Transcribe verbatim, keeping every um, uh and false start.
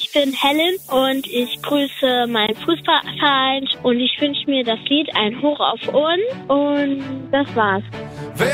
ich bin Helen und ich grüße meinen Fußballverein und ich wünsche mir das Lied Ein Hoch auf uns und das war's.